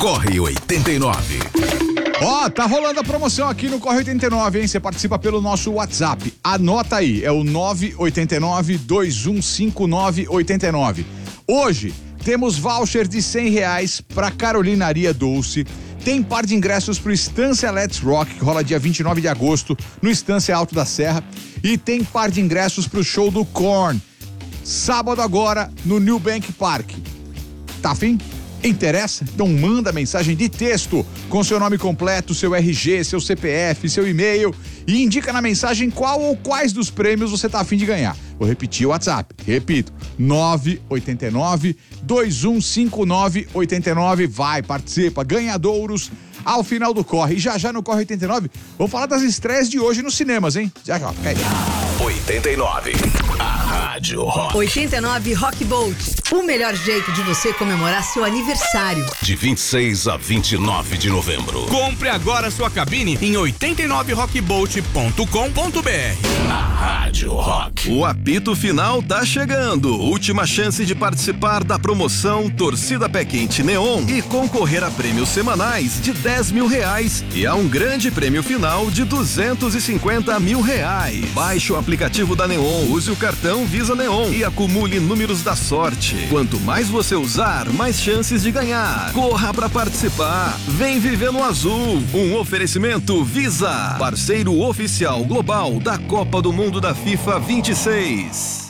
Corre 89. Ó, tá rolando a promoção aqui no Corre 89, hein? Você participa pelo nosso WhatsApp. Anota aí, é o 989-2159-89. Hoje temos voucher de R$100 pra Carolinaria Doce. Tem par de ingressos pro Estância Let's Rock, que rola dia 29 de agosto, no Estância Alto da Serra. E tem par de ingressos pro show do Korn, sábado agora, no New Bank Park. Tá afim? Interessa? Então manda mensagem de texto com seu nome completo, seu RG, seu CPF, seu e-mail e indica na mensagem qual ou quais dos prêmios você tá afim de ganhar. Vou repetir o WhatsApp. Repito, 989-2159-89. Vai, participa, ganhadouros ao final do Corre. E já no Corre 89, vamos falar das estreias de hoje nos cinemas, hein? Já, fica aí. 89. A Rádio Rock. 89 Rock Bolt. O melhor jeito de você comemorar seu aniversário. De 26 a 29 de novembro. Compre agora sua cabine em 89rockbolt.com.br. A Rádio Rock. O apito final tá chegando. Última chance de participar da promoção Torcida Pé Quente Neon e concorrer a prêmios semanais de R$10 mil e a um grande prêmio final de R$250 mil. Baixe o aplicativo da Neon, use o cartão Visa Neon e acumule números da sorte. Quanto mais você usar, mais chances de ganhar. Corra pra participar. Vem viver no azul. Um oferecimento Visa, parceiro oficial global da Copa do Mundo da FIFA 26.